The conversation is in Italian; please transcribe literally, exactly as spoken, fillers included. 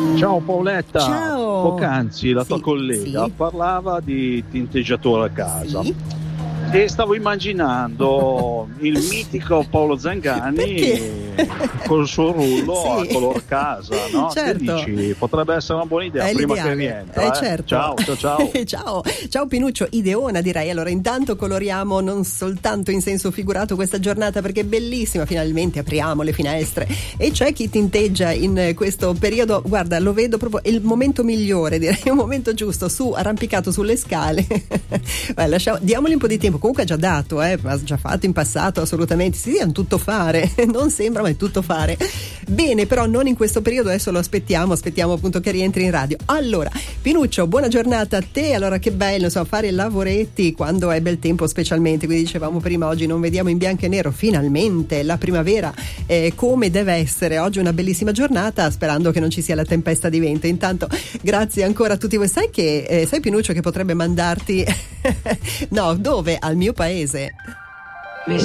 Ciao Paoletta. Ciao. Poc'anzi la tua Sì, collega sì. parlava di tinteggiatore a casa. Sì. E stavo immaginando il mitico Paolo Zangani Perché? col suo rullo Sì. a color casa, no? Certo. Che dici? Potrebbe essere una buona idea È prima l'ideale. che rientra. Eh, eh. certo. Ciao, ciao, ciao. ciao, ciao Pinuccio, ideona direi. Allora intanto coloriamo non soltanto in senso figurato questa giornata perché è bellissima, finalmente apriamo le finestre e c'è chi tinteggia in questo periodo, guarda lo vedo proprio, è il momento migliore, direi un momento giusto, su arrampicato sulle scale. Beh, lasciamo, diamogli un po' di tempo, comunque ha già dato, eh, ha già fatto in passato assolutamente, sì, è un tutto fare, non sembra ma è tutto fare. Bene, però non in questo periodo, adesso lo aspettiamo, aspettiamo appunto che rientri in radio. Allora, Pinuccio, buona giornata a te, allora che bello, insomma, fare lavoretti quando è bel tempo specialmente, quindi dicevamo prima oggi non vediamo in bianco e nero, finalmente la primavera eh, come deve essere, oggi è una bellissima giornata, sperando che non ci sia la tempesta di vento. Intanto grazie ancora a tutti voi, sai che, eh, sai Pinuccio che potrebbe mandarti, no, dove? Al mio paese.